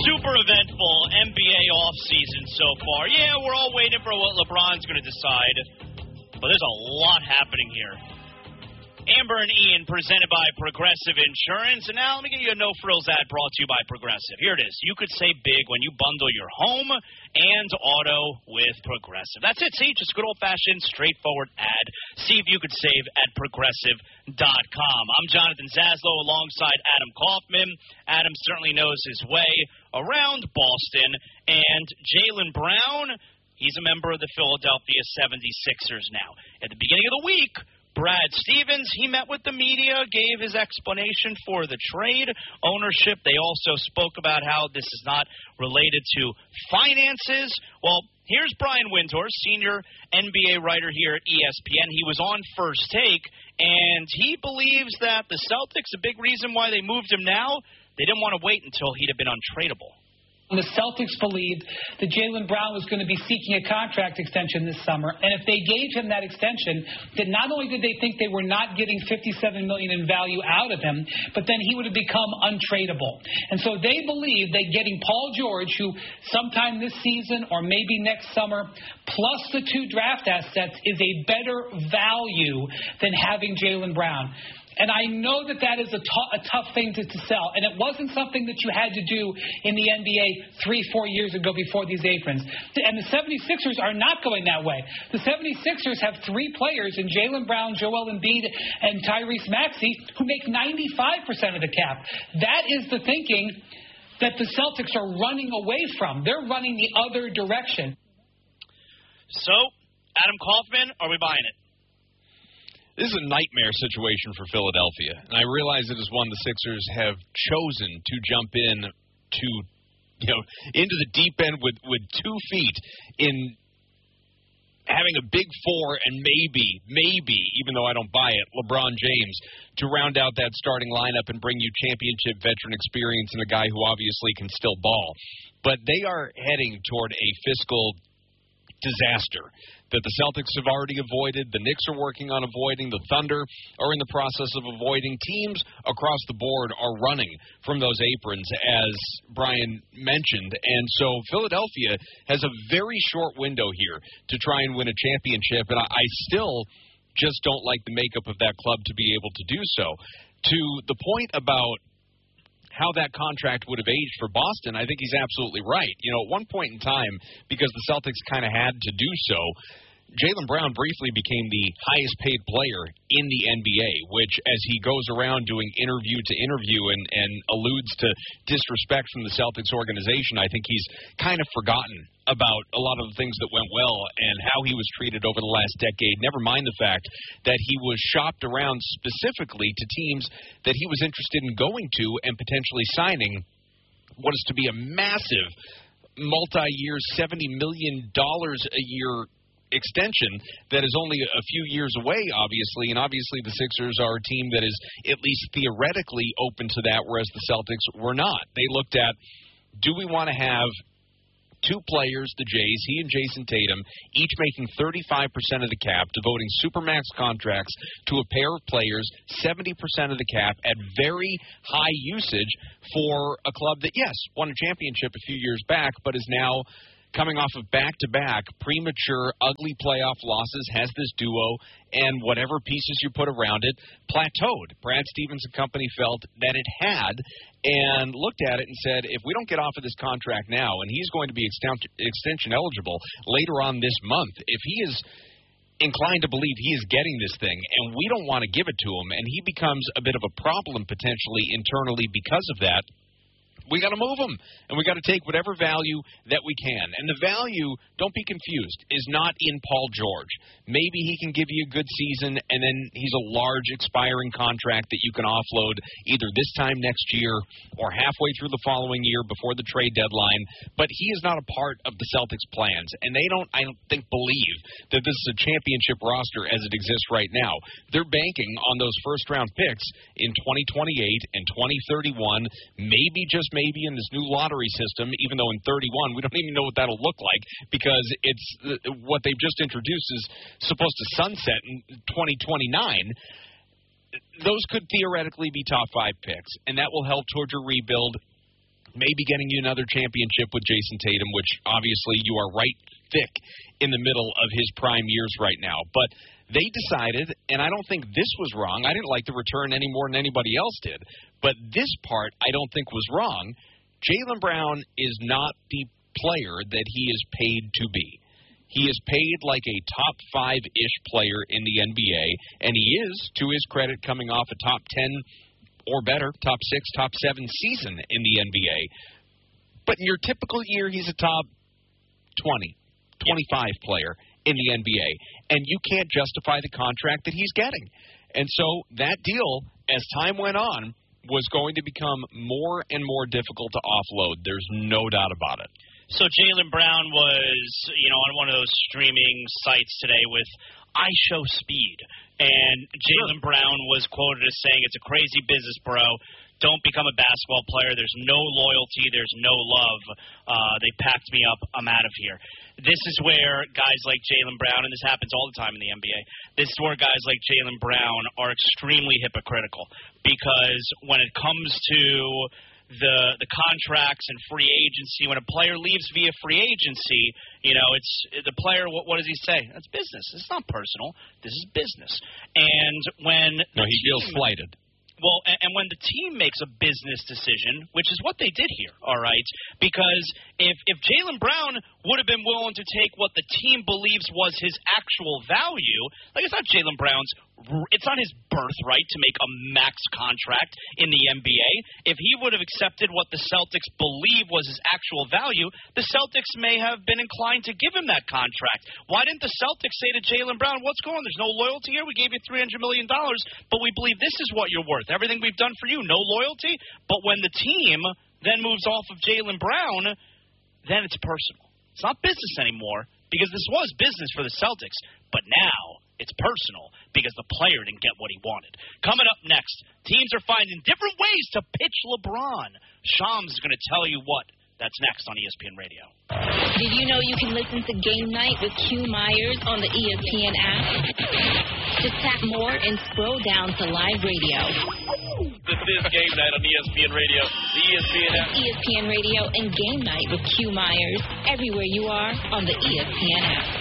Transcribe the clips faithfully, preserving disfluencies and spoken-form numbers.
Super eventful N B A offseason so far. Yeah, we're all waiting for what LeBron's going to decide, but there's a lot happening here. Amber and Ian presented by Progressive Insurance. And now let me get you a no-frills ad brought to you by Progressive. Here it is. You could save big when you bundle your home and auto with Progressive. That's it. See, just good old-fashioned, straightforward ad. See if you could save at Progressive dot com. I'm Jonathan Zaslow alongside Adam Kaufman. Adam certainly knows his way around Boston. And Jaylen Brown, he's a member of the Philadelphia seventy-sixers now. At the beginning of the week, Brad Stevens, he met with the media, gave his explanation for the trade ownership. They also spoke about how this is not related to finances. Well, here's Brian Windhorst, senior N B A writer here at E S P N. He was on First Take, and he believes that the Celtics, a big reason why they moved him now, they didn't want to wait until he'd have been untradeable. The Celtics believed that Jaylen Brown was going to be seeking a contract extension this summer, and if they gave him that extension, then not only did they think they were not getting fifty-seven million dollars in value out of him, but then he would have become untradeable. And so they believe that getting Paul George, who sometime this season or maybe next summer, plus the two draft assets, is a better value than having Jaylen Brown. And I know that that is a, t- a tough thing to, to sell. And it wasn't something that you had to do in the N B A three, four years ago before these aprons. And the seventy-sixers are not going that way. The seventy-sixers have three players in Jaylen Brown, Joel Embiid, and Tyrese Maxey who make ninety-five percent of the cap. That is the thinking that the Celtics are running away from. They're running the other direction. So, Adam Kaufman, are we buying it? This is a nightmare situation for Philadelphia, and I realize it is one the Sixers have chosen to jump in to, you know, into the deep end with, with two feet in having a big four and maybe, maybe, even though I don't buy it, LeBron James to round out that starting lineup and bring you championship veteran experience and a guy who obviously can still ball. But they are heading toward a fiscal disaster that the Celtics have already avoided, the Knicks are working on avoiding, the Thunder are in the process of avoiding. Teams across the board are running from those aprons, as Brian mentioned. And so Philadelphia has a very short window here to try and win a championship, and I, I still just don't like the makeup of that club to be able to do so. To the point about how that contract would have aged for Boston, I think he's absolutely right. You know, at one point in time, because the Celtics kind of had to do so, Jaylen Brown briefly became the highest paid player in the N B A, which as he goes around doing interview to interview and, and alludes to disrespect from the Celtics organization, I think he's kind of forgotten about a lot of the things that went well and how he was treated over the last decade, never mind the fact that he was shopped around specifically to teams that he was interested in going to and potentially signing what is to be a massive multi-year seventy million dollars a year extension that is only a few years away, obviously, and obviously the Sixers are a team that is at least theoretically open to that, whereas the Celtics were not. They looked at, do we want to have two players, the Jays, he and Jason Tatum, each making thirty-five percent of the cap, devoting supermax contracts to a pair of players, seventy percent of the cap at very high usage for a club that, yes, won a championship a few years back, but is now coming off of back-to-back premature, ugly playoff losses, has this duo, and whatever pieces you put around it, plateaued. Brad Stevens and company felt that it had, and looked at it and said, if we don't get off of this contract now, and he's going to be extent- extension eligible later on this month, if he is inclined to believe he is getting this thing, and we don't want to give it to him, and he becomes a bit of a problem potentially internally because of that, we got to move him, and we got to take whatever value that we can. And the value, don't be confused, is not in Paul George. Maybe he can give you a good season, and then he's a large expiring contract that you can offload either this time next year or halfway through the following year before the trade deadline. But he is not a part of the Celtics' plans, and they don't, I don't think, believe that this is a championship roster as it exists right now. They're banking on those first-round picks in twenty twenty-eight and twenty thirty-one, maybe just maybe in this new lottery system, even though in thirty-one we don't even know what that'll look like because it's uh, what they've just introduced is supposed to sunset in twenty twenty-nine. Those could theoretically be top five picks, and that will help towards your rebuild maybe getting you another championship with Jason Tatum, which obviously you are right thick in the middle of his prime years right now. But they decided, and I don't think this was wrong. I didn't like the return any more than anybody else did. But this part I don't think was wrong. Jaylen Brown is not the player that he is paid to be. He is paid like a top five-ish player in the N B A, and he is, to his credit, coming off a top ten or better, top six, top seven season in the N B A. But in your typical year, he's a top twenty, twenty-five player in the N B A, and you can't justify the contract that he's getting. And so that deal, as time went on, was going to become more and more difficult to offload. There's no doubt about it. So Jaylen Brown was, you know, on one of those streaming sites today with I Show Speed, and Jaylen Brown was quoted as saying, "It's a crazy business, bro. Don't become a basketball player. There's no loyalty. There's no love. Uh, they packed me up. I'm out of here." This is where guys like Jaylen Brown, and this happens all the time in the N B A, this is where guys like Jaylen Brown are extremely hypocritical, because when it comes to the the contracts and free agency, when a player leaves via free agency, you know, it's the player, what, what does he say? That's business. It's not personal. This is business. And when no, he team, feels slighted. Well, and, and when the team makes a business decision, which is what they did here, all right, because if, if Jaylen Brown would have been willing to take what the team believes was his actual value, like it's not Jaylen Brown's, it's not his birthright to make a max contract in the N B A. If he would have accepted what the Celtics believe was his actual value, the Celtics may have been inclined to give him that contract. Why didn't the Celtics say to Jaylen Brown, what's going on? There's no loyalty here. We gave you three hundred million dollars, but we believe this is what you're worth. Everything we've done for you, no loyalty. But when the team then moves off of Jaylen Brown, then it's personal. It's not business anymore, because this was business for the Celtics. But now it's personal because the player didn't get what he wanted. Coming up next, teams are finding different ways to pitch LeBron. Shams is going to tell you what. That's next on E S P N Radio. Did you know you can listen to Game Night with Q Myers on the E S P N app? Just tap more and scroll down to live radio. This is Game Night on E S P N Radio, the E S P N app. E S P N Radio and Game Night with Q Myers, everywhere you are on the E S P N app.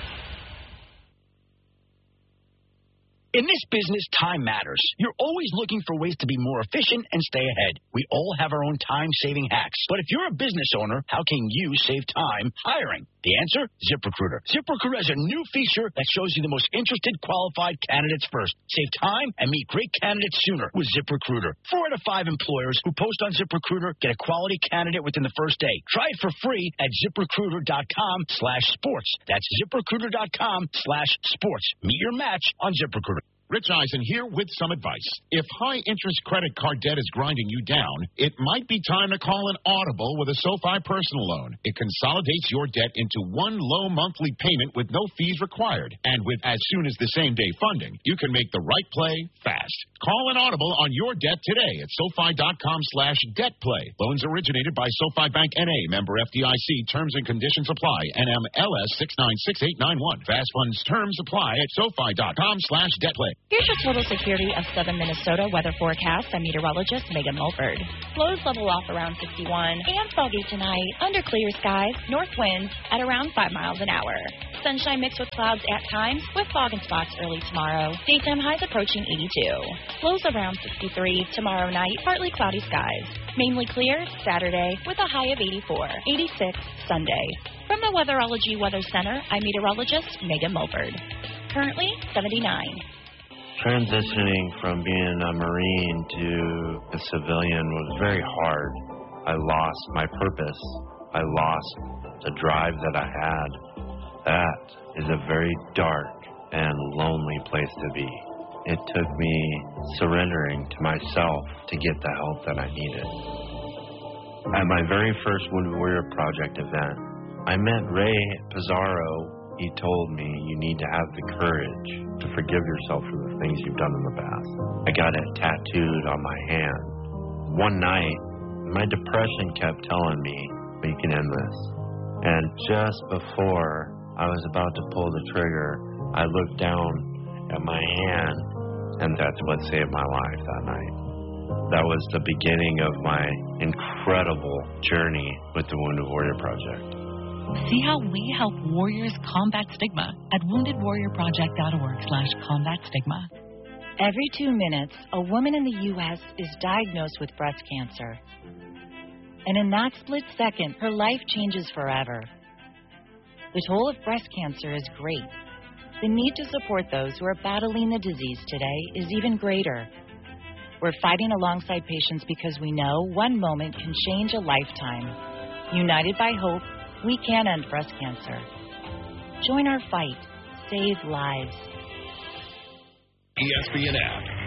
In this business, time matters. You're always looking for ways to be more efficient and stay ahead. We all have our own time-saving hacks. But if you're a business owner, how can you save time hiring? The answer? ZipRecruiter. ZipRecruiter has a new feature that shows you the most interested qualified candidates first. Save time and meet great candidates sooner with ZipRecruiter. Four out of five employers who post on ZipRecruiter get a quality candidate within the first day. Try it for free at ZipRecruiter.com slash sports. That's ZipRecruiter.com slash sports. Meet your match on ZipRecruiter. Rich Eisen here with some advice. If high-interest credit card debt is grinding you down, it might be time to call an Audible with a SoFi personal loan. It consolidates your debt into one low monthly payment with no fees required. And with as soon as the same-day funding, you can make the right play fast. Call an Audible on your debt today at SoFi.com slash debt play. Loans originated by SoFi Bank N A, member F D I C. Terms and conditions apply. N M L S six nine six eight nine one. Fast funds terms apply at SoFi.com slash debt play. Here's your total security of Southern Minnesota weather forecast by meteorologist Megan Mulford. Lows level off around sixty-one and foggy tonight. Under clear skies, north winds at around five miles an hour. Sunshine mixed with clouds at times with fog in spots early tomorrow. Daytime highs approaching eighty-two. Lows around sixty-three. Tomorrow night, partly cloudy skies. Mainly clear Saturday with a high of eighty-four. eighty-six Sunday. From the Weatherology Weather Center, I'm meteorologist Megan Mulford. Currently seventy-nine. Transitioning from being a Marine to a civilian was very hard. I lost my purpose. I lost the drive that I had. That is a very dark and lonely place to be. It took me surrendering to myself to get the help that I needed. At my very first Wounded Warrior Project event, I met Ray Pizarro. He told me you need to have the courage to forgive yourself for the things you've done in the past. I got it tattooed on my hand. One night, my depression kept telling me, we can end this. And just before I was about to pull the trigger, I looked down at my hand, and that's what saved my life that night. That was the beginning of my incredible journey with the Wounded Warrior Project. See how we help warriors combat stigma at wounded warrior project dot org slash combat stigma. Every two minutes, a woman in the U S is diagnosed with breast cancer. And in that split second, her life changes forever. The toll of breast cancer is great. The need to support those who are battling the disease today is even greater. We're fighting alongside patients because we know one moment can change a lifetime. United by hope, we can end breast cancer. Join our fight. Save lives. E S P N app.